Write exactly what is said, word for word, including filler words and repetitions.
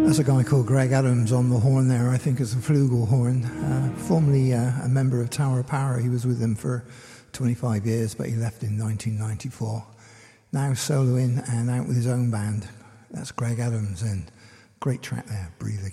A guy called Greg Adams on the horn there, I think it's a flugelhorn. Uh, formerly uh, a member of Tower of Power. He was with them for twenty-five years, but he left in nineteen ninety-four. Now soloing and out with his own band. That's Greg Adams, and great track there, Breathe Again.